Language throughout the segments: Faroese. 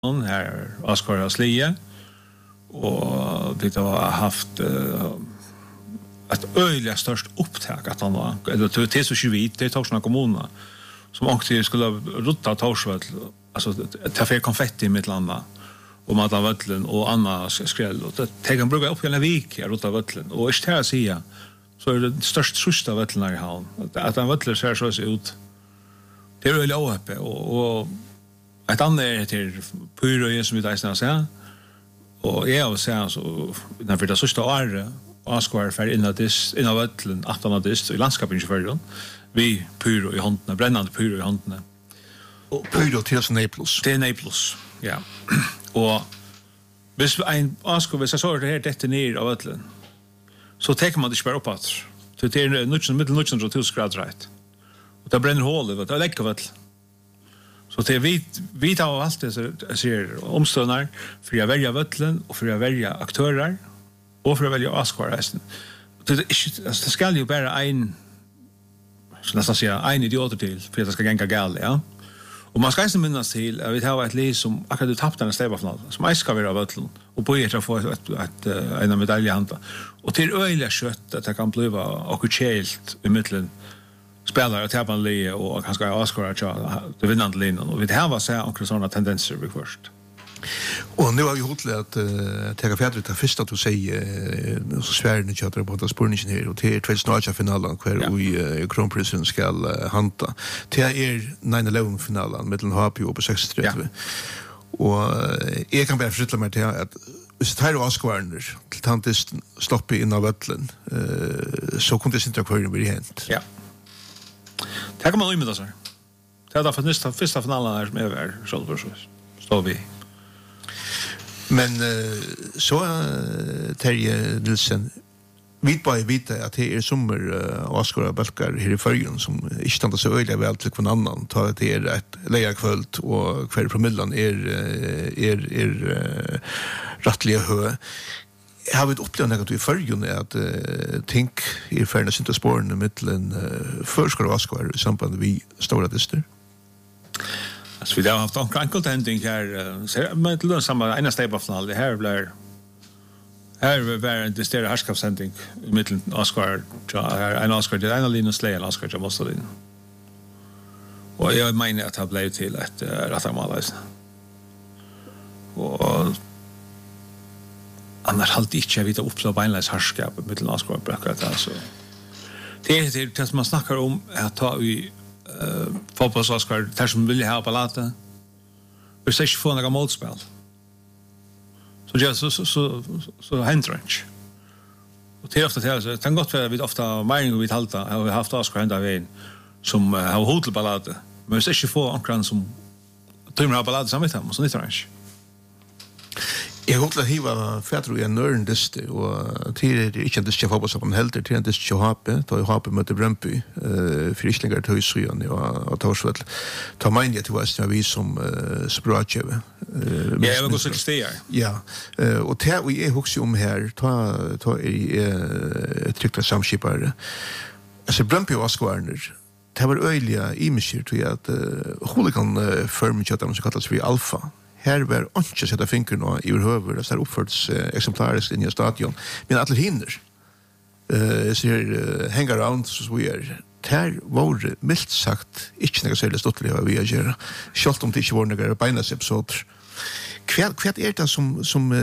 här Oscar Slie och det har haft ett öjligt störst upptag att han var eller till så svit det tog såna kommuner som också skulle rutta Torsvall alltså ta för konfetti i mitt landa och mata vattlen och Anna skräll och det kan bruka upp hela vik rutta vattlen och är det säga så är det störst sjusta vattlen i havn att han vattlar ser ut det är öjligt öppe och ett annat är till Pyro som vi där säger och jag säger så när vi det sista året Oscar för in av vattlen 18 i landskapet i förrän vi Pyro i handen brännande Pyro i handen och Pyro till Naples till Naples ja och hvis en Oscar hvis så det här detta ner av vattlen så tar man det spär uppåt till det är nutchen mitt nutchen och 2 grader rätt och det bränner hål det läcker vattlen så det vi tar allt det ser omståndar för jag välja vattlen och för jag välja aktörer och för att välja Oscar-resten. Det ska ju bara en så nästan säga en idiot till för att det ska gänga gal, ja. Och man ska inte minnas till att vi har ett lag som akkurat tappade en stävfinal som jag ska vara av vattlen och på att få en medalj i handen. Och till öjliga kött att det kan bli okkult i mitten spelare att tappa en lie och han ska Oscar det vinnande linjen och vi har var så onkel såna tendenser vi först. Och nu har vi hållit att ta färdigt det första att säga så Sverige chatter på att spårningen här och till tvåsnarcha finalen kvar i Crown Prison ska hanta. Det är 9/11 finalen mellan HP och 63. Och jag kan bara försätta mig till att så tar Oscar till tantist stoppa in av vattlen så kunde det inte kvar bli hänt. Ja. Det kan man ju med det så. Det är därför nästa första finalen är med över så står vi. Men så Terje Nilsen vita att det är Oscar Balkar här i förrjun som inte stannar så öjliga väl till någon annan tar det är ett lejarkvöld och kvar promillan är rättliga hö. Har vi upplevt något i förrjun att tänk i fairness inte spåren i mitten förskar Oscar i samband med stora dister? Alltså vi har haft en kontenting här med ett lönsamma ena stäbafnal det här blir en större härskapssändning i mitten Oscar en Oscar det ena Linus Slay en Oscar jag måste in. Och jag menar att det blev till ett rättamallis. Och annars alltid inte jag vet att uppleva beinleis härskap i mitten Oscar brukar alltså. Det är det som man snackar om att ta i fotbolls Oscar där som vill ha på lata. Vi ser ju få några målspel. Så det så hindrance. Och till ofta till så kan gott vara vi ofta mening vi halta har vi haft Oscar ända vägen som har hotel på lata. Men vi ser ju få ankran som drömmer på lata samtidigt och så inte range. Jag hoppas att hiva fäder i en nörndist och till det inte det fotboll som helt till det så hape då hape mot Brøndby för Islingar till Sjöön och Torsvall. Ta mig det var vi som Sprachev. Ja, jag går 60 år. Ja. Och det vi är också om här ta i tryckta samskipare. Alltså Brøndby och Oscar det var öjliga imager till att hooligan firm chatten som kallas för Alfa. Här var inte sätta fingrarna i över det så här uppförts exemplariskt in i stadion. Men alla hinner. Så hang around så vi är. Här var milt sagt inte något särskilt stottligt vad vi gör. Självt om det inte var några beinasepsoder. Kvart är det som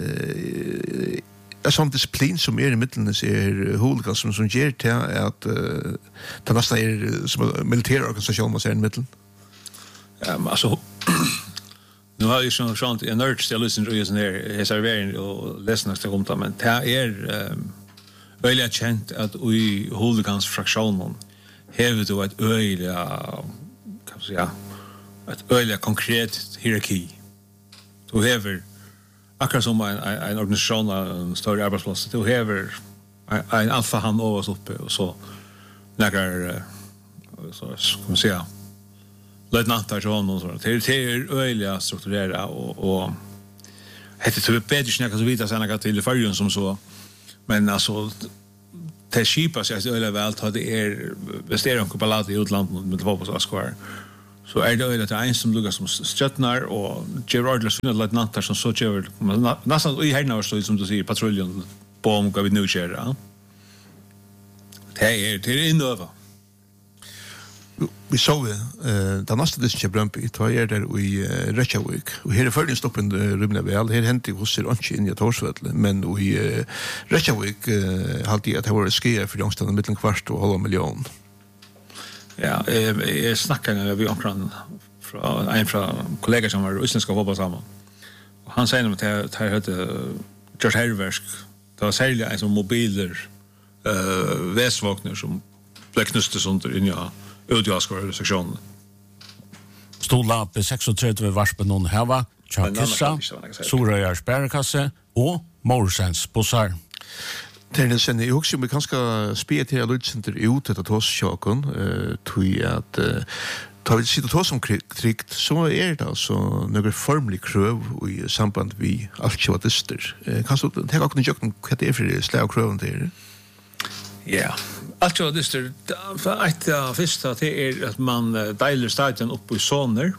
en sån disciplin som är i mitten är hooligan som ger till att det nästan är som militärorganisation man säger i mitten. Alltså nu har ju sånt en nörd still lyssnar ju sån här servering och läsnar ska komma men det är öliga känt att i hooligans fraktionen har du ett öliga kan man säga ett öliga konkret hierarki. Du har akkurat som en organisation en större arbetsplats du har en alfa hand över oss uppe och så några så kan man säga löjtnantar till honom och så. Det är öjliga strukturera och heter typ bättre snacka så vidare sen till förrjun som så. Men alltså det skipas jag öjliga väl att det är besterar på ballat i utlandet med fotbolls Oscar. så är det öde en som lukar som stjärnar och ger orders för löjtnanter som så ger nästan i hela så som du säger patrullen bom går vi nu köra. Det är inöver. Vi såg den nästa disken Brøndby tar där i Reykjavik och här är följden stoppen rymna väl här hänt det hos inte in i Torsvölle men i Reykjavik hade jag att det var skier för jongstaden mitten kvart och halv miljon. Ja, jag snackar med vi omkring från kollegor som var utländska fotboll samman. Och han säger att det här hade George Herversk. Det var särskilt en som mobiler väsvagnar som blev knustes under in ja utjaskar-sektionen. Stola på 36 varspen någon hava, Tjakissa, Sorøyar Sparekasse og Morsens bussar. Sen jag också vi kanske spela till Lutsenter ut att ta oss chakon tui att ta vi sitta ta som tryckt så är det alltså några formlig kröv i samband vi alchivatister. Kanske det har kunna jocken vad det är för slag kröven där. Ja. Alchivatister för att första det är att man delar staden upp i zoner.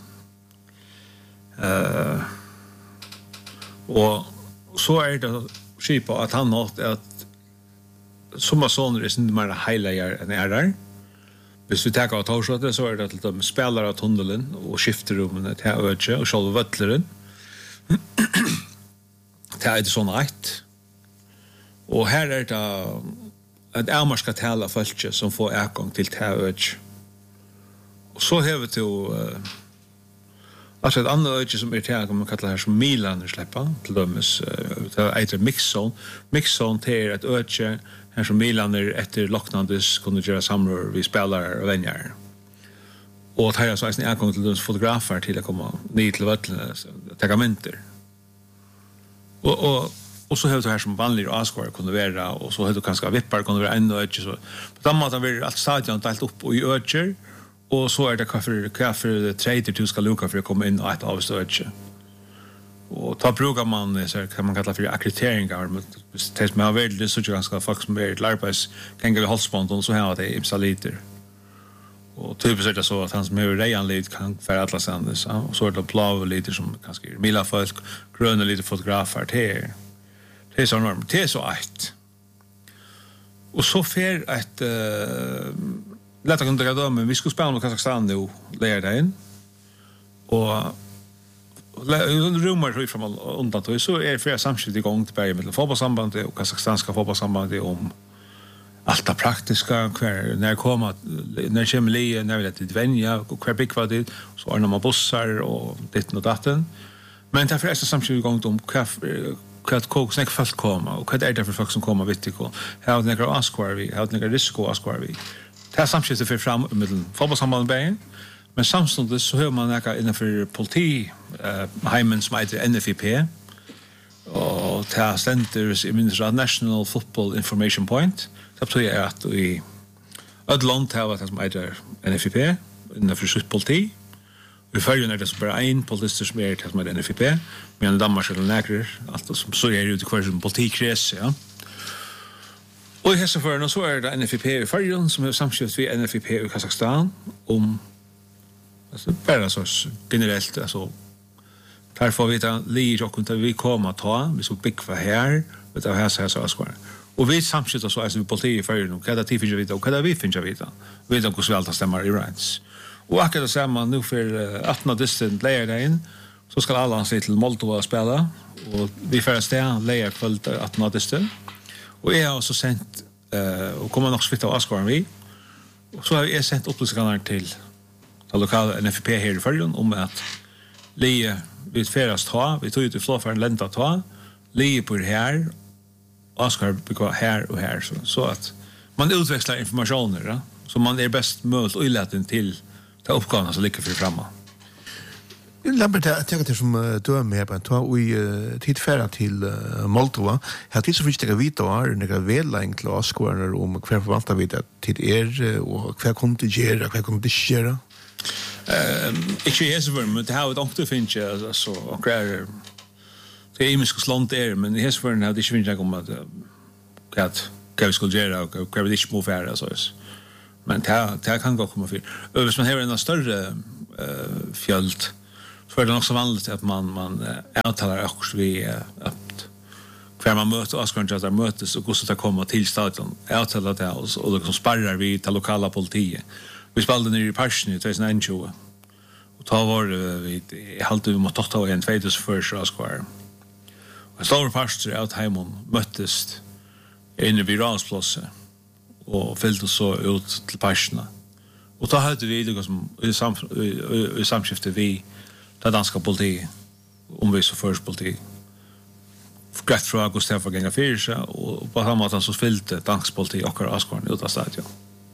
Och så är det skipa att han har att som sån är inte mer highlighter än är där. Hvis vi tar av Torsvölle så är det att de spelar av tunneln och skifterrummen till öde och själva vöttleren. Det är det sån ett. Och här är det att ärmar ska tala folk som får ägång till öde. Och så har vi till alltså ett annat öde som är till man kallar här som Milan släppa till dömes det heter mixzone. Mixzone är ett öde här som Milan efter locknandes kunde göra samrör vi spelar och vänjar. Och att här så är en till de fotografer till att komma ner till vattnet tagamenter. Och så har det här som vanliga avskvar kunde vara och så har det kanske vippar kunde vara ännu inte så. På samma sätt blir allt stadion delt upp och i öcher och så är det kaffe trader du ska luka för att komma in och ett avstöd. Och ta brukar man så kan man kalla för akkrediteringar men det med väldigt så ganska folk som är lärpes kan gå halsband och så här det är liter. Och typiskt är det så att han som är redan lite kan för alla sandes och så är det blå liter som kanske är mila folk gröna lite fotografer det är så enormt det är så ett. Och så för att lätta kunna dra men vi ska spela mot Kazakstan nu lördagen och rumor från undan så är flera samskift igång till berget med fotbollssambandet och kazakstanska fotbollssambandet om allt det praktiska när kommer lie när vi det vänja och kvar big vad det så är man bussar och det och datten men det är förresten samskift igång om kvart snack fast komma och vad är det för folk som kommer vet du har några askvar vi har några risko askvar vi det är samskift för fram med fotbollssambandet men samtidigt så hör man några innanför politi heimen som heter NFIP och det centers i minsta National Football Information Point så betyder att i Ödland har det som heter NFIP innanför politi i följen är det så bara en politister som är det som heter NFIP men Danmark eller näkrar allt som så är det ute kvar som politikres ja. Och i hälsoförarna så är det NFIP i följen som är samskift vid NFIP i Kazakstan om alltså bara så generellt alltså här får vi ta lite och kunna vi komma ta vi så big för här vet jag här så skvar och vi samskift så är vi på till för nu kada tid finns vi och kada vi finns vi vet hur vi alltid stämmer i rents och akkurat samma nu för 18 distant layer in så ska alla anse till Moldova spela och vi först där layer kvällt 18 distant och jag har så sent och kommer nog svitta Oscar vi och så har jag sent upplysningar till lokala NFP här i Färjön om att Lie vid färast ha, vi tog ut i flåfaren länta ta, Lie på det här, Oscar på här och här så att man utväxlar informationer ja, så man är bäst möjligt och illaten till ta uppgåvorna så lycka för framåt. Lambert, jag tänker det som du är med på att vi tillfärra till Moldova. Här till så finns det vita och några vedlängd till Oscar om kvar förvaltar vi det till och kvar kommer till göra, kvar kommer till göra. Ikke hesver, men det har et ångte finnes altså, og det er imiske slånd men i hesveren har det ikke finnes om at hva vi skulle gjøre og hva vi ikke må fære, men det kan gå komme fyr. Hvis man har en større fjöld. Så är det också vanligt att man avtalar också vi att kvar man möter Oscar där mötes och så att komma till stadion. Avtalar det och liksom sparrar vi till lokala politiet. Vi spelade ner i Parsen i 2021. Och då var vi halt vi mot 8 en 2001 Oscar. Och stora pastor out hemon möttes inne vid Ransplåse och fyllde så ut till Parserna. Och då hade vi liksom i samskifte vi det danska politi vi så först politi grätt från Gustav för gänga fyrse och på samma sätt så fyllde dansk politi och Askorn ut av stadion.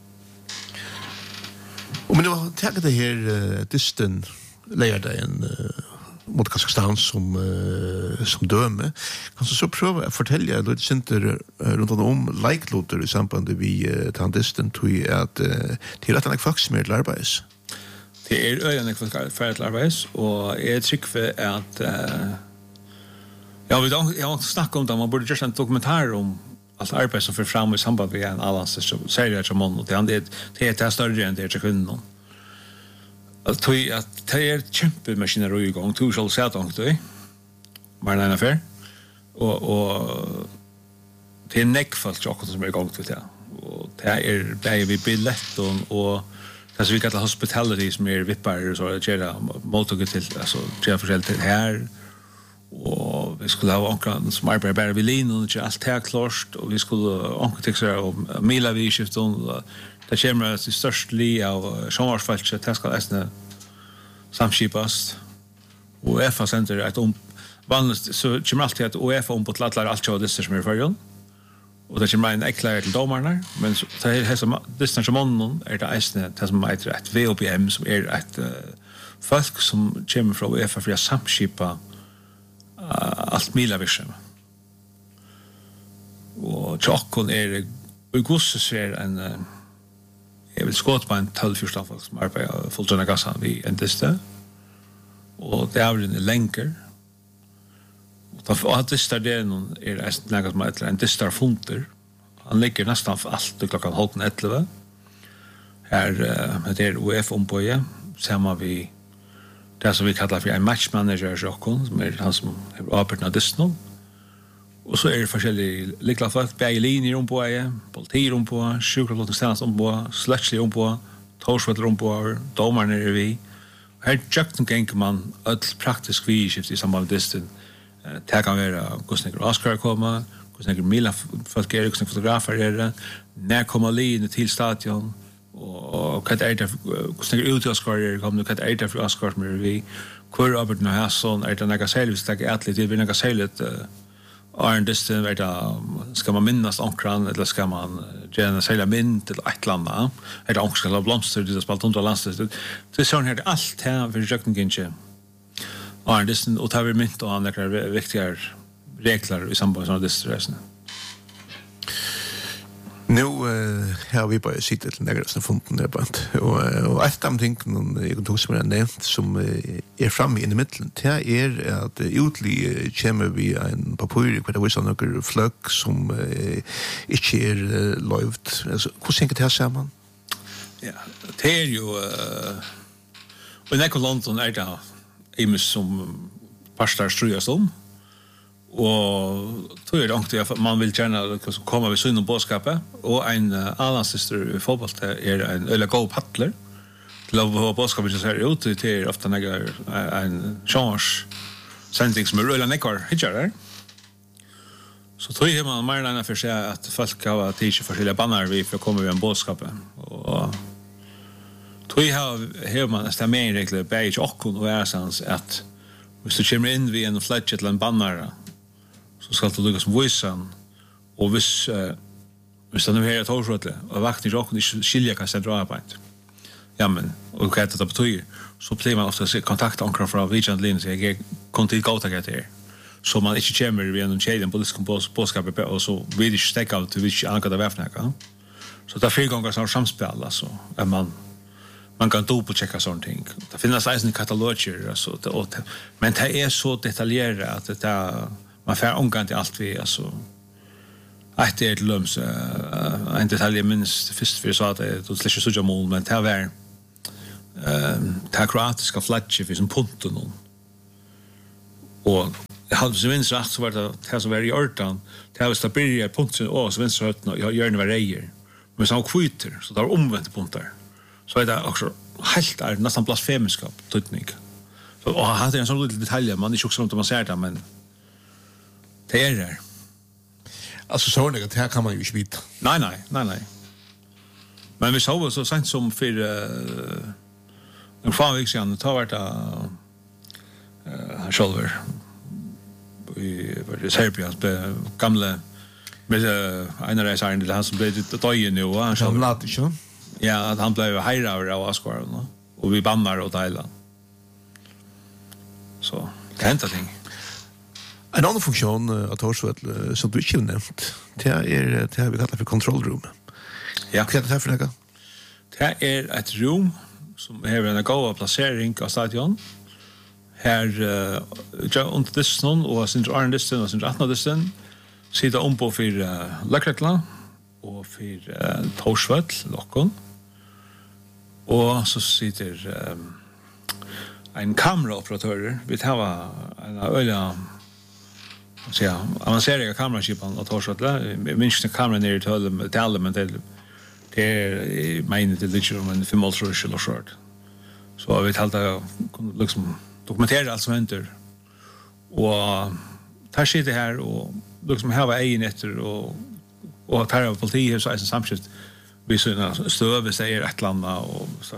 Och men då tagit det här dysten lärde en mot Kazakstan som döme. Kan så pröva att fortälja lite center runt om likloter i samband med tandisten tog att till att han faktiskt mer arbets. Det är ögonen för att arbets och jag tycker för att jag har snackat om det man borde göra en dokumentär om allt arbete som för fram i samband med en allans så säger jag som och det är större än det är kvinnor. Att det är kämpemaskiner i gång till så sätt och det var en affär och det är neckfalt chock som är igång till det och det är vi biljett och det så vi kallar hospitality som är vippar så att göra mottagning till alltså göra försäljning här och vi skulle ha ankran som arbetar bara vid linjen och allt är klart och vi skulle anka och mila vid skifton det kommer till störst li av sommarfältet det ska nästan samskipas och UEFA center att vanligt så kommer alltid att UEFA på latlar allt så det som är förjon och det kommer en eklar till domarna men det är som distantionen är det nästan det som är rätt VOPM som är ett folk som kommer från UEFA för att samskipa allt mila vision och chockon är Augustus är en jag vill skåta på en 12-14 folk som arbetar fulltjänta gassan vid en dista och det är en länkar och att dista det någon är något som heter en dista funter han ligger nästan för allt klockan 11:30 här det är UF på samma vi det som vi kallar för en matchmanager som är han som arbetar med distan och så är det forskjellige likla folk, begge linjer på politi på, sjukhuslottningstjenest på, sletslig på, torsvetter på, dommerne er vi. Her tjøkken ganger man et praktisk vidskift i samband med distan. Det kan være hvordan jeg Oscar kommer, hvordan jeg Mila folk er, hvordan fotografer er, når kommer linjen til stadion, og hva er det, hvordan jeg ut i Oscar er, hva er det for Oscar som er vi, hvor er det noe sånn, er det noe særlig, hvis det er et litt, det er noe særlig Iron Distant vet ska man minnas ankran eller ska man gärna sälja mynt till ett land är det ankran blomster det spalt under landstet det sån här allt här för jökning inte Iron Distant och tar vi mynt och andra viktiga regler i samband med distressen nu har vi bara sittit till några som funnit där bant och ett av ting jag tog som är nämnt som är framme i mitten det är att utli kommer vi en papur på det visar några flöck som inte är lovt alltså hur tänker det här samman ja det är ju och när London är det imus som pastar strujas om och tror jag också att man vill gärna komma vid sin båtskapet och en annan syster i fotboll är en eller go paddler till att båtskapet så här ut till ofta en chans sändning som är rulla nekar hittar så tror jag man mer än för sig att folk har tidigt för bannar vi för komma vid en båtskapet och tror jag har man nästan mer regler bäge och är sans att hvis du kommer in vid en flight till en bannar så ska det lukas som voicean och hvis det nu här torsrötle och vakten och inte skilja kan sätta dra på ett ja men och kan det betyder så blir man ofta se kontakt ankar från regional linje så jag kan inte gå till det så man inte kommer vid en chain på det båtskapet och så vill det stäcka ut till vilka ankar det väfnäka så det är 4 gånger så samspel alltså att man kan dubbelchecka sånt ting. Det finns en kataloger alltså men det är så detaljerat att det man får omgång till allt vi alltså att det är ett lums en detalj minst först för så att det släcker så mål men det var det kroatiska flagget för som punten någon. Och jag hade så minst rätt så var det som var i ordan. Det var stabilia punkten och så vänster hötten jag gör det var rejer. Men så skjuter så det var omvänt punkter. Så är det också helt är nästan blasfemiskap tydning. Så och hade en sån liten detalj man inte också man ser det men det är det. Alltså så det här kan man ju inte vita. Nej. Men vi såg så sent som för en fan vecka sedan tar vart han själver i det Serbias gamla med en resa in det han som blev det döjen nu och han själv. Ja, att han blev hejrad av Askvar och vi bannar och delar. Så det händer ting. En annan funktion att hörs som du inte har nämnt, det har vi kallat för kontrollrum. Ja. Vad är det här för något? Det är ett rum som har en god placering av stadion. Här under distan och sin arndistan och sin attnadistan sitter om på för Lakrakla och för Torsvall, Lockon. Och så sitter en kameraoperatör. Vi tar en öliga avancerade kameraskipan och Torsvall. Minst kameran ner i Tölle, men det är meningen till lite om en 5 års eller short. Så vi talade liksom dokumentera allt som händer. Och tar sitter här och liksom här var egen efter och tar av politiet så är det samskift vi såna stöv säger ett landa och så.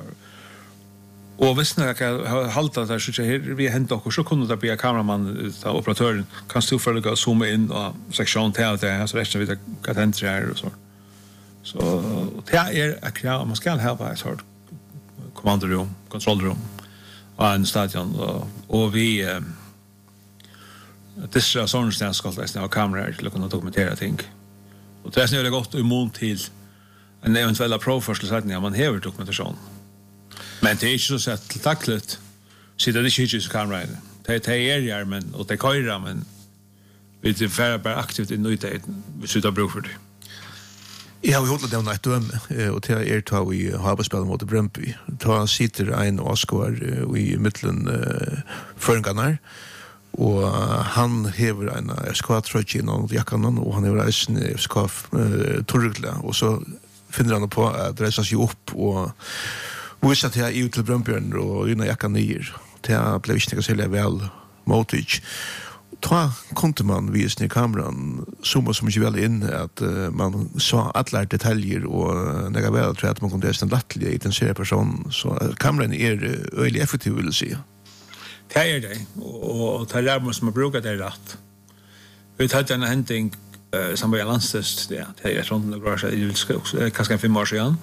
Och visst när jag halta där så här vi hämtar och så kunde det bli kameraman operatören kan stå för att zooma in och sektion till det så resten vi kan hända här och så. Så det är man ska ha ett sort kommandorum, kontrollrum och en stadion och vi det är sån stans ska det ha kameror till att kunna dokumentera ting. Och det är snarare gott emot till en eventuella provförselssättning man har dokumentation. Men det är inte så sett tackligt. Sitter det inte i kameran. Det är men och det köra men vi är bara aktivt i nöjdheten vi slutar bruk för det. Jag har hållit det ett döme och det tar vi har spelat mot Brøndby. Då sitter en Oskar i mitten förgarna och han hever en SK-tröja innan jackan och han hever en SK Torgla och så finner han på att resa sig upp och visar till att ut till Brøndby och innan jackan ner. Det blev inte så väl motage. Då kunde man visa i kameran zooma så mycket väl in att man så alla detaljer och det väl tror att man kunde nästan lättliga i den serien person så kameran är öliga effektiv vill säga. Det är det och det är man som brukar det rätt. Vi hade en händing som var landstest det är sånt några så det kanske 5 år sedan.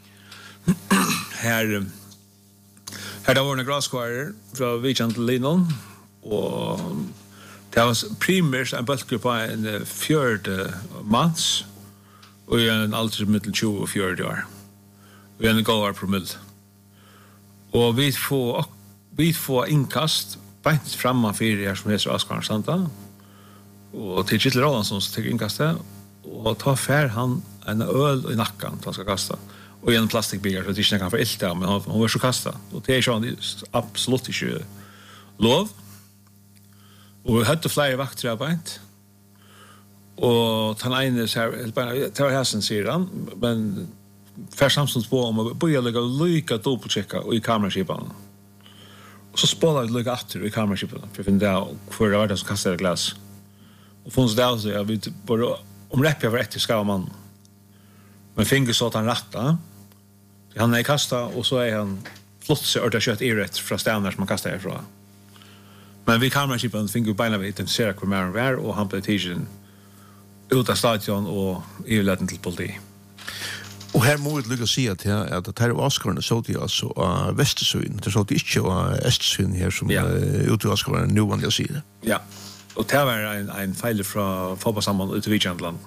Här det var en glasskär från Vichant Linon och det var primärt en bulk på en 4 månads och en alder mellan 20 och 40 år. Vi en gåvar promille. Och vi får inkast bänt framför här som heter Askar Santa. Och till Kittel Rolandsson så tycker inkastet och tar fär han en öl i nacken han ska kasta. Och en plastikbilar så att det inte kan få älta men hon var så kasta. Och det är så absolut inte lov. Och vi hade flera vakter av bänt. Och han ene så här det var hästen säger han men för samstånds på om att börja lägga lika dubbelchecka i kameraskipan. Och så spålade jag lika efter i kameraskipan för att finna ut för det var det som kastade glas. Och fanns det alltså jag vet bara om rätt jag var rätt ska man. Men finger så att han rätta. Han är kasta och så är han flott så att kött är rätt från stjärnor som man kastar ifrån. Men vi kameraskipan fick ju beina vid den ser hur man var och han blev tigen ut av stadion och EU-lätten till politi. Och här må vi lycka säga till att det här Oscarna så det alltså av Västersyn. Det så det inte av Östersyn här som ute i Oscarna nu vanliga sida. Ja. Och det var en fejl från fotbollssamman ute i Vitjantland.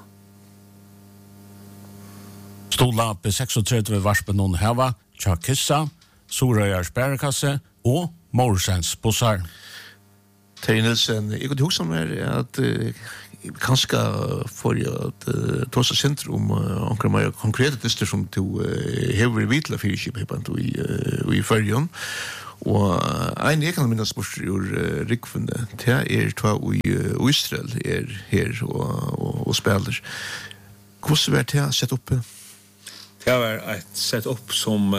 Stola på 36 varspen någon hava, Tjakissa, Sorøyars bærekasse og Morsens bussar. Terje Nilsen, jeg kunne huske om at kanske får jag att ta sig centrum om mer konkreta tester som du har vitla för ship i förrjon. Och en jag kan minnas bort ur Rickfunde. Det två i Israel här och spelar. Hur så vart det sett upp? Det var ett set upp som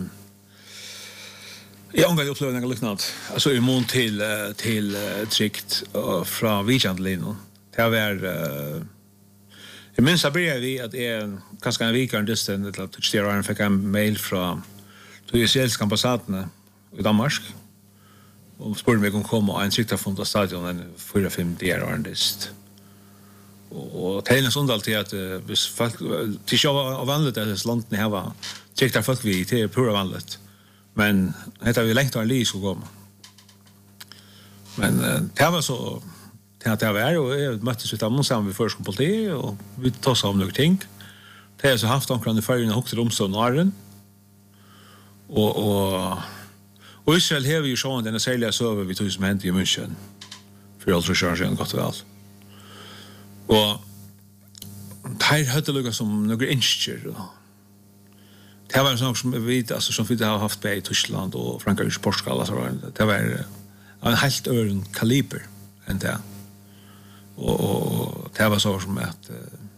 jag har upplevt något liknande. Alltså immun till tryckt från Vichantlinon. Det var jag minns att vi att kanske en vecka en distan till att styra fick en mail från israeliska ambassaden i Danmark. Och spurgade mig om komma en tryckta från det stadion en 4-5 dagar var en dist. Och det är en sån alltid att hvis folk till så vanligt att det landet här var tryckta folk vi till pura vanligt. Men det har vi längt en lis att komma. Men det var så att det var och jag möttes vi tillsammans med första politi och vi tog oss om några ting. Det har så haft omkring i färgen och högsta domstolen och Arren. Och Israel har ju sån den sälja server vi tog som hände i München. För ultrachargen gott väl. Och här hade det lukat som några incher. Det var en sak som vi vet alltså som vi har haft i Tyskland och Frankrike och Portugal så det var en helt ören kaliber än det. Och det var så som att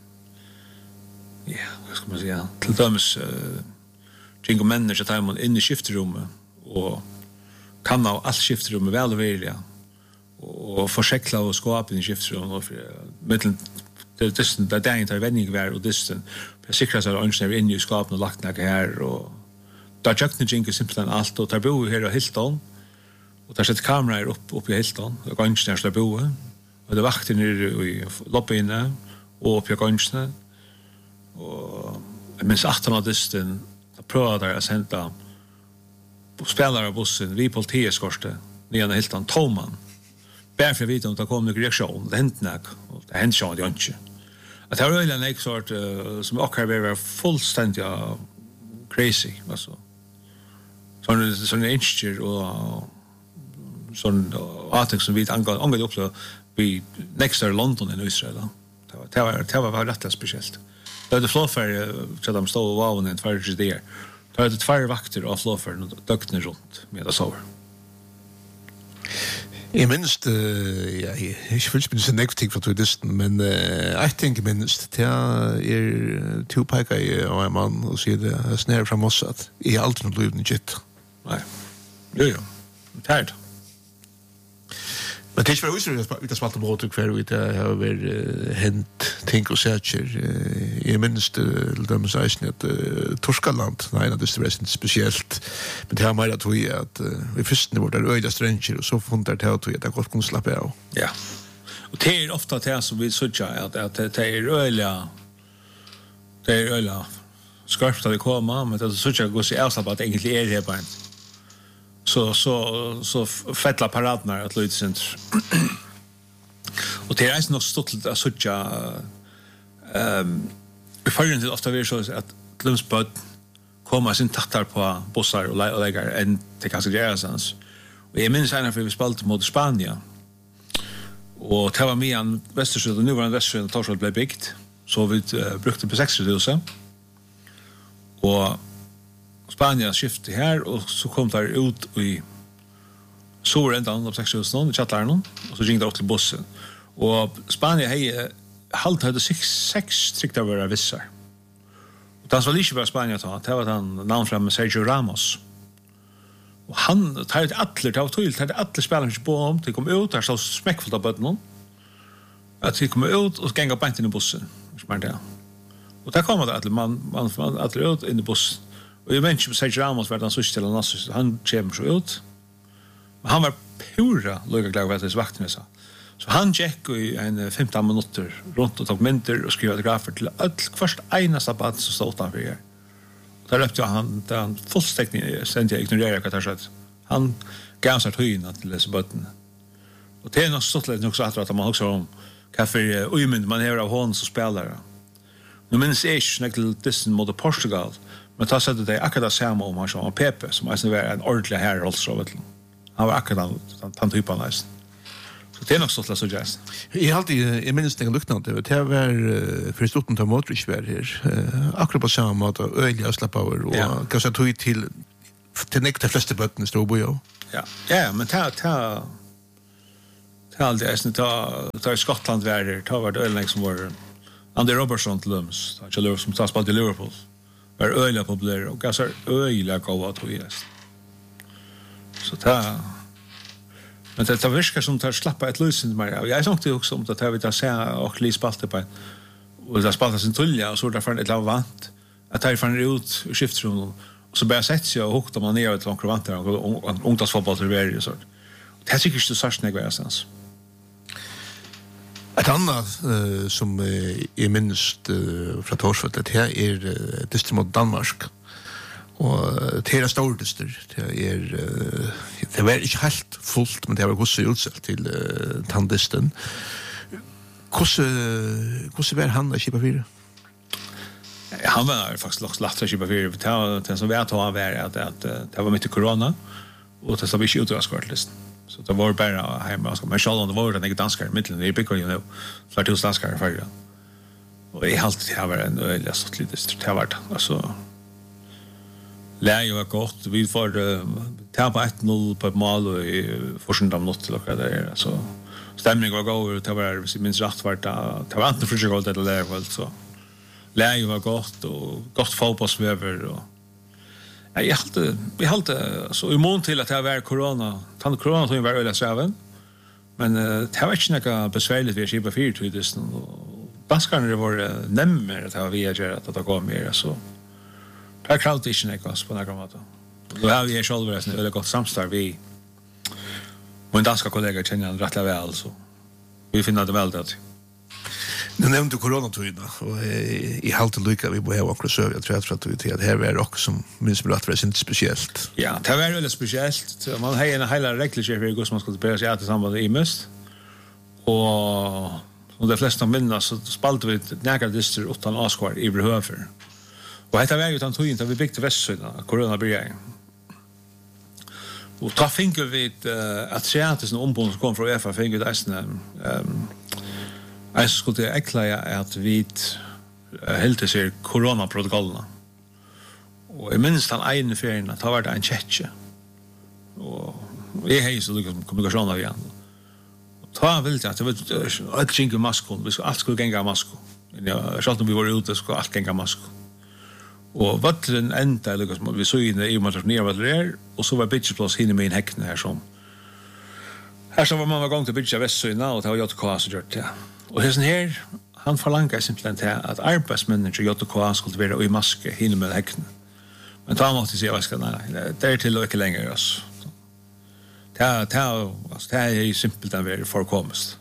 ja, vad ska man säga, till dömes jingo människor tar man in i skiftrummet och kan ha allt skiftrummet väl och väl och försäkla och skapa i skiftrummet och mellan det där inte vändning var och distan för säkra så att är inne i skapet och lagt några här och där jag jingo simpelt allt och där bor vi här och Hilton och där sätter kameror upp i Hilton och kanske där bor och det vakter nere i loppinne och på kanske och men 18 distan prövar att sända spelare bussen vi politieskorste ner Hilton Toman. Bärför vet om det kommer någon reaktion. Det hänt näck och det hänt så det inte. Att det var en like sort som också var fullständigt crazy alltså. Sån incher och sån artikel som vi angår också vi next to London i Israel. Det var rätt speciellt. Det flowfare så de stod wow och en färg där. Det hade två vakter av flowfare och dökten runt med det så. Jeg minst, ja, jeg ikke følt spille så negativt for turisten, men jeg tenker minst, det to peker i og en mann og sier det snær fra Mossad. Jeg har aldri noe livet gitt. Nei, jo, tært. Men det er ikke bare ut av spalt og båt hver ut det har vært hent ting og sætjer. Jeg minst til dem sier at Torskaland, nei, det er ikke spesielt, men det har mer at vi at vi fyrstene vårt er øyda strenger, og så funnet det at vi at det godt kunne slappe av. Ja, og det er ofte det som vi sier at det er øyla skarpt at vi kommer, men det er sier at vi avslappet at egentlig er her bare så fettla paradnar att lyda center. Och det är nog stort att söka vi förrän till ofta vi så att Lumsbud komma sin tattar på bussar och lägger en till kanske Gerasans. Och jag minns en för vi spelade mot Spanien. Och det var med en västersyd och nu var en västersyd Torsvall blev byggt. Så vi brukte på 60-huset. Och Spanien skifte här och så kom där ut i Sorändan av 60-huset i Chatlarnon och så ringde det upp till bussen. Och Spanien hade 6 tryckta våra vissar. Och det var lite bara Spanien ta. Det var han namn fram Sergio Ramos. Och han tar ett atler, det var tydligt att alla spelarna inte på om. De kom ut, där så smäckfullt av bötten. Att de kom ut och gänga på in i bussen. Och där kom det att man atler ut in i bussen. Och jag vet inte Sergio Ramos var den sista till Nassus. Han kommer så ut. Men han var pura lycklig att det vakten så. Så han gick i en 15 minuter runt och tog mynter och skrev grafer till först ena sabbat så stod han för er. Där löpte han fullständigt sent jag ignorerade vad det sa. Han gav sig höjna till dessa botten. Och det är nog stort lite också att man också om kaffe och man har av hon som spelare. Nu minns jag inte till Disney mot Portugal. Men ta sättet det akkurat samma om han som Pepe som är en ordentlig herre alltså. Han var akkurat den typen av nästan. Så det är nog så så just. Jag minns det luktande. Det var för stotten till Modric var här. Akkurat på samma måte öliga slappa över och kanske tog till nekta flesta bötten stod på ju. Ja, men ta alltid är ta i Skottland var det öliga som var Andy Robertson till Lums. Han kör som tar spalt i Liverpool. Var öliga populär och kanske öliga gåva tog i rest. Så men det verkar som tar slappa ett lösen mer. Jag tänkte också om att jag vill säga och Lee spalte på och det spaltar sin tullja och så där för ett lavant att ta ifrån ut skiftrum och så börjar sätta och hukta man ner till några vantar och ungdomsfotboll till varje sort. Det är säkert så sarsnägg vad jag sens. Ett annat som är minst från Torsfot det här är dyster mot Danmark. Och det är stordyster. Det var inte helt fullt, men det var också utsett till tandisten. Hvordan var han att kipa fyra? Han var faktiskt lagt att kipa fyra. Det som vi att ha var att det var mycket corona och det så vi skjuter skårtlisten. Så det var bara hemma. Men själv det var det danskar mitten i Pickle ju nu. Flera till danskar förra. Och i allt det var en öliga så lite det var alltså läge var gott. Vi får tappa 1-0 på ett mål och i försökte något till och där så stämningen var god det var minst rätt var det var inte för sig det läge så läge var gott och gott fotbollsväver och jag hade så i mån till att det var corona tog var öliga säven men det var inte något besvärligt vi skipa 4 till det och baskarna var nämmer att ha vi gör att det går mer så det är klart inte något på några måte. Då har vi själva en väldigt gott samstarv vi min danska kollega känner han rätt väl så vi finner det väl det. Nu nämnde coronatiden och i halt lycka vi behöver också så jag tror att det här var också som minst rätt var inte speciellt. Ja, det var väldigt speciellt. Man har en hela regler för hur man ska börja sig att samma i mest. Och de flesta minnas så spalte vi några dister utan Oscar i Bröhöfer. Och detta var ju utan tog inte vi byggde västsöna corona började. Och då fick vi att se att det ombud som kom från UEFA fick vi nästan jag skulle äckla att vi helt ser coronaprotokollerna. Och i minst han egen ferien att ha varit en tjecke. Och jag har ju så liksom kommunikation av igen. Ta vill jag att det var ett jingle maskon. Vi skulle allt skulle gänga maskon. Jag sa att vi var ute skulle allt gänga maskon. Och vattnen ända liksom vi såg in i man ner vad det är och så var bitchplats hinner med en häckne här som var man gång till bitcha västsöna och det var JK så gjort det. Och här han förlangar simpelt att arbetsmännen i JK skulle vara i maske hinner med häckne. Men då måste jag säga nej det är till och inte längre alltså. Det är ju simpelt att vara förkommest.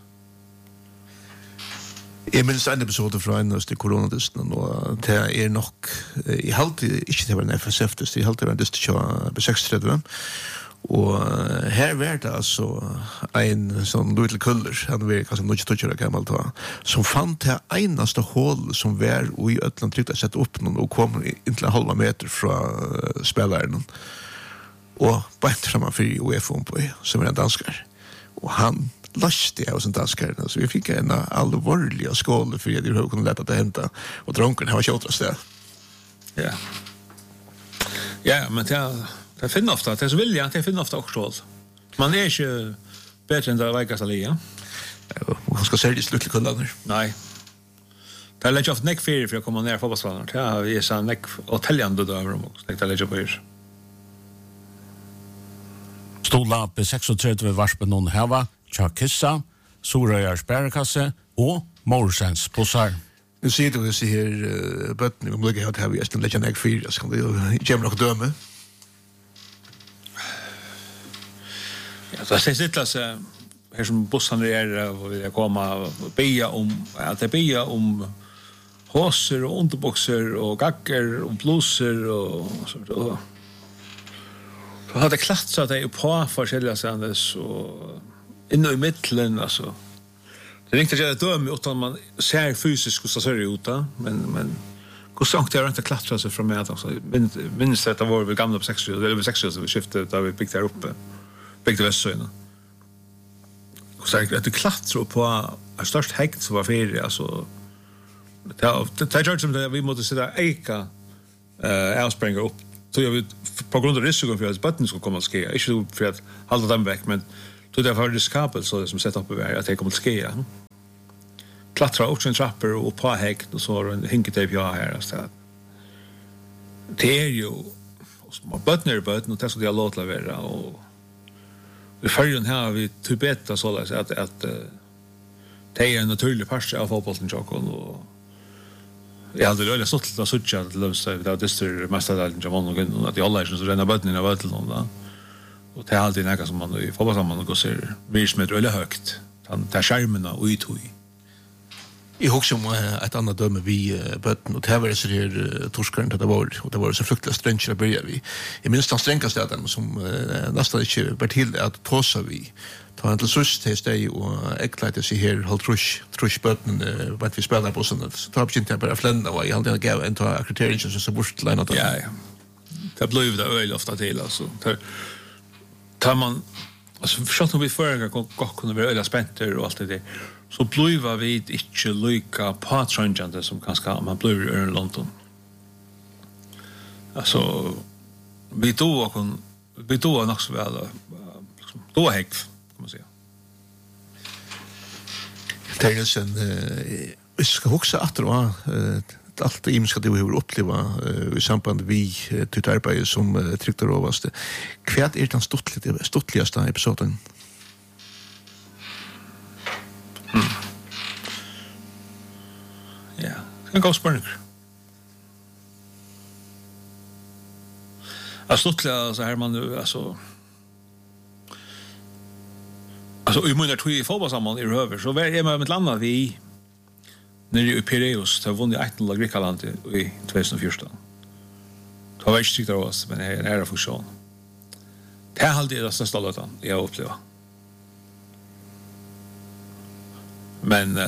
Jag minns en episode fra en av koronadisten, og det er nok, jeg halte ikke det var en FSF-dist, jeg halte det var en dist på 36, og her var det altså en sånn liten kuller, han var kanskje noe tøtjere gammelt, som fant det eneste hål som var i Øtland trygt å sette opp noen, og kom inn til en halva meter fra spilleren, og bare fremme for UEFA på, som var en danskar, og han lastig av sin danskar, så vi fick en allvarlig skål för att vi kunde lätta det hända och dronken har kört oss där. Ja. Ja, men det finner ofta, det är så vilja, det finner ofta också. Man är inte bättre än det verkar sig ja. Man ska sälja slutlig kullaner. Nej. Det är lite ofta näck för att komma ner på fotbollsplanen. Det har vi så näck hotelljande då över dem också. Det är lite på er. Stola på 36 varspen någon hava, Tjakissa, Sorøyars bærekasse og Morsens bussar. Nu ser du så här bötten om lägger att ha vi är lägga ner 4 så kan det ge mig något döme. Ja, så det sitter så här som bussen är och vill komma bia om att det bia om hoser och underboxer och gacker och blusser och så då. Så hade klart så att det är på forskjelliga sänder så inne i mitten alltså. Det är inte att det döm utan man ser fysiskt hur det ser ut men hur sånt det är inte klättra sig från mig alltså. Minst att det var väl gamla på 60 eller 60 så vi skiftade där vi byggde där uppe. Byggde västsöna. så att det klättrar på störst häkt som var ferie alltså det gör som det vi måste sitta eka avspringer upp så jag vet på grund av risken för att botten ska komma att ske inte för att hålla dem väck men då det var riskabelt så det som sätter upp över att det kommer att ske klättra upp en trappor och på häkt och så en hinketejp jag här så det är ju botten och det ska jag låta vara och vi följer här vi Tibet så att det är en naturlig part av fotbollen och jag hade väl stått att söka att lösa det där mästardelen Jamon och att alla är så rena botten av allt då och det är alltid något som man i fotbollssammanhang och ser vismet eller högt ta skärmarna och uthoj. Jag husker om ett annat döme vi bötten och det var så här torskaren det var så fruktansvärt strängt att börja vi. Jag minns den strängaste av dem som nästan inte var till att tåsa vi. Ta en till sust till steg och äckligt sig här halt trusch bötten vad vi spelar på sånt så tar inte bara flända och jag hade gav en ta accreditation så bort linat. Ja. Det blev det öl ofta till alltså. Tar man alltså försökt vi förra kunde vara öl spänter och allt det. Så blev vi inte lika patronjande som kanske man blev i London. Alltså vi då nog så väl då häck kan man säga. Terjelsen vi ska också att då allt det ska det vi har uppleva i samband vi till arbete som tryckte råvaste. Kvärt är den stottligaste episoden. Ja, en god spørning. Stottliga så här man nu alltså i månader två i fotbollssamman i över så är man med landa vi när i Piraeus har vunnit 1-0 Grekland i 2014. Det var inte tyckt av oss men det är en ära funktion. Det är alltid det största lötan jag upplever. Men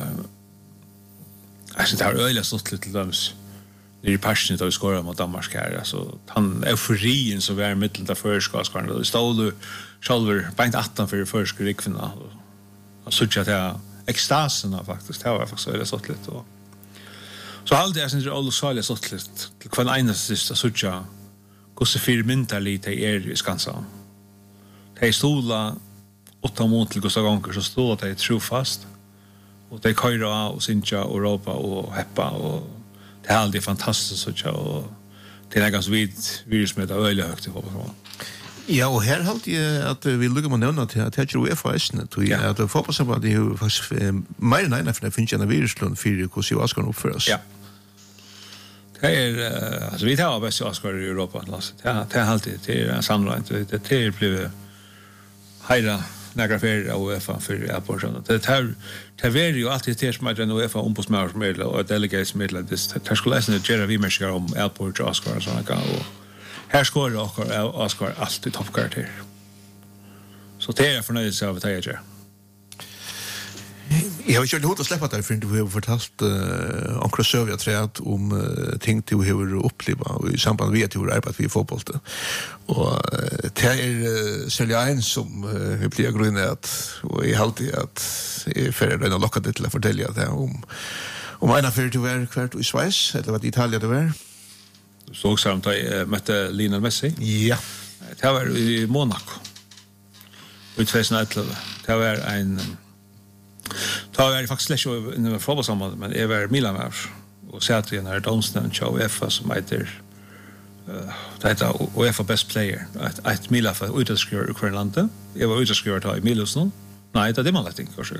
alltså det har öjligt stått lite döms när i passionet av skåra mot Danmark här alltså han euforien som är mittel där förskapskarna det stod själver bänt 18 för förskrickfinna och så att jag extasen faktiskt det var faktiskt öjligt stått lite och så alltid är det all så stått lite till kvar ena sista så att hur så för mentalt är i skansa det stola 8 månader till Gustav Gånger så stod att det är trofast och det köra och synja och Europa och heppa och det är alltid fantastiskt så och det är ganska virus med öl högt i fotboll. Ja, och här halt jag att vi lukar man nämna till att jag tror UEFA är att fotbollssambandet det är faktiskt mer än en för det finns en viruslund för hur så ska uppföra oss. Ja. Det är alltså vi tar bäst Oscar i Europa alltså. Det är alltid det är samlat det blir hejda några färre av UEFA för airporten. Det är ju alltid det som är en UEFA ombudsmansmedel och delegatsmedel. Det skulle läsa göra vi människor om airport och Oscar och sådana och här skår Oscar alltid toppkaraktär. Så det är förnöjelse av att jag gör. Jag har ju inte släppt där för du har fortalt Ankara Sovjetträd om ting du har uppleva i samband med att du har arbetat vid fotboll. Och det är Seljain som blir grundat och är alltid att för den lockade till att fortälja det om en affär du var kvärt i Schweiz eller vad i Italien det var. Så också att jag mötte Lionel Messi. Ja. Det var i Monaco. I 2011. Det var en ta är faktiskt släsch i fotbollssammanhang men är väl Milan och så att den här domstolen show UEFA som heter det heter UEFA Best Player ett Milan för utskriver Ukrainland. Jag var utskriver ta i Milos nu. Nej, det är man lätt kanske.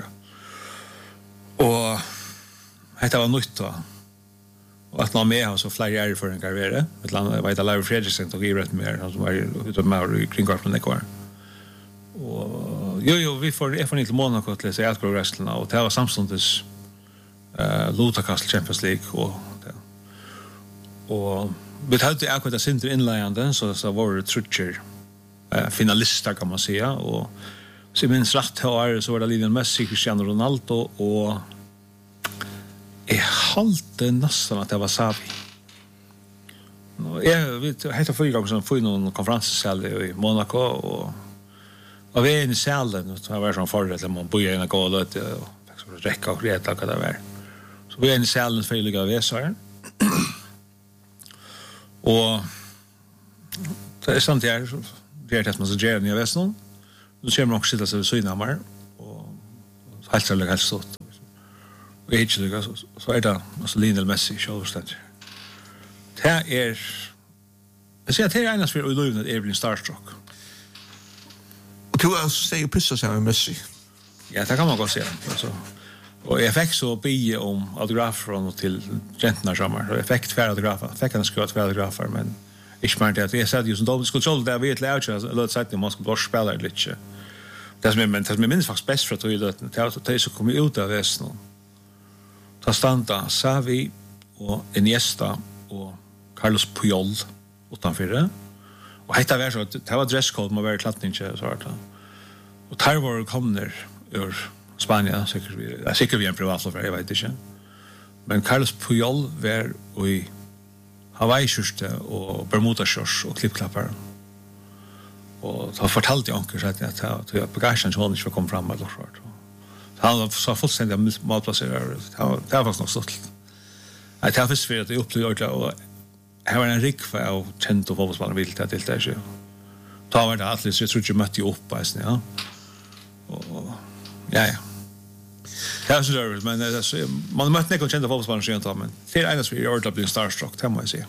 Och det var nytt då. Och att man med har så flera år för en karriär. Ett land jag vet Larry Fredriksson tog i rätt mer han som var ute med kring garpen det kvar. Och vi får till Monaco till sig att progressla och det var samstundes Lutakast Champions League och vi hade akkurat center inlägande så var det trutcher finalister kan man säga och så minns rätt här så var det Lionel Messi, Cristiano Ronaldo och halte nästan att det var Xavi. Jag vet heter förra gången som får någon konferenssal i Monaco och Och vi är inne i salen, och det var som förut att man börjar in och gå och löte och räcka och reta vad det var. Så vi är inne i salen för att ligga av väsaren. Och det är samt här, det är det man ska göra nya väsaren. Då ser man också sitta sig vid Synammar och hälsa och lägga helst åt. Och jag inte lyckas, så är det alltså Lionel Messi, självständigt. Det är, jag säger att det är enast för att utlöjna att det blir starstruck. Och du har steg pissa sig med Messi. Ja, det kan man godt säga. Alltså, och jag fick så be om autografer från till genterna samman. Jag fick två autografer. Jag fick en skåt två autografer, men inte mer till att jag sa ju som då skulle tro det vet lärt sig låt säga att man ska bara spela lite. Det som är minst faktiskt bäst för att det är så kommer ut av väst nu. Ta standa Xavi och Iniesta och Carlos Puyol utanför det. Och hetta var så att det var dresscode man var klattning så vart. Och tar var kommer ur Spanien säkert vi en privatflygare jag vet inte. Men Carlos Puyol var i Hawaii-skjorte och Bermuda-shorts och klippklappar. Och så fortalte jag onkel att jag bagagen så inte kom fram med så. Han sa fullständigt malplacerad. Det var faktiskt något stolt. Jag tar först för att jag upplevde och här var en rikva av känt och fotbollsspelare vill till det där. Ta var det alldeles, jag tror inte jag mötte upp alltså, ja. Och ja. Det är så rörigt, men man mötte inte känt och fotbollsspelare men det är enas vi är ordentligt blir starstruck, det må jag säga.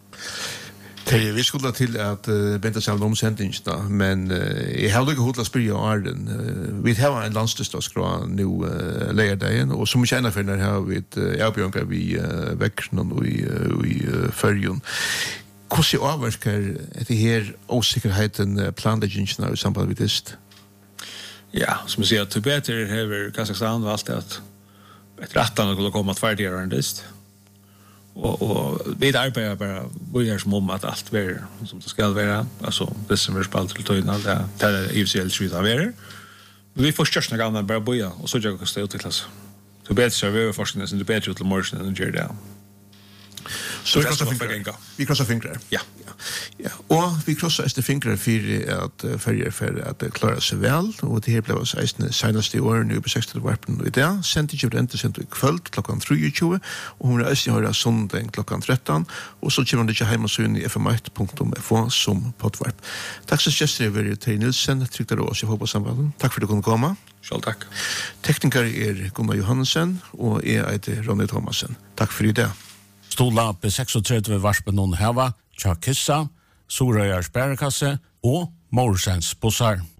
Vi skulle till att bänta sig om sändningarna, men jag har inte hotlat spyrja Arden. Vi har en landstidsdagsgrad nu lärdagen, och som vi känner för när har vi ett avbjörnkar vid växten och i följen. Hur avverkar det här osäkerheten planläggningarna i samband med det? Ja, som jag säger, Tibet är här i Kazakstan och allt det att ett rattan skulle komma att färdigare än det. Och vi arbetar bara börjar som om att allt är som det ska vara, alltså det som är spalt till töjna, det är IFCL skjuta av er. Vi får största gamla bara börja och så jag kan stå till klass. Så bättre vi över forskningen sen det bättre till morgonen än gör det. Så vi krossar fingrar. Ja. Och vi krossar efter fingrar för att följa för att klara sig väl, och det här blev senaste år nu på 60 varpen och det sent inte rent sent i kväll klockan 3:20 och hon är höra söndag klockan 13 och så kommer det ju hemma så in i fm1.fo som poddvarp. Tack så mycket till Nilsen, tryckte då så hoppas samvalen. Tack för att du kunde komma. Själv tack. Tekniker är Gunnar Johansen och jag heter Ronny Thomasen. Tack för det. Stola på 36 varspen någon hava, Chuck Kissa, Sorøyars bærekasse og Morsens bussar.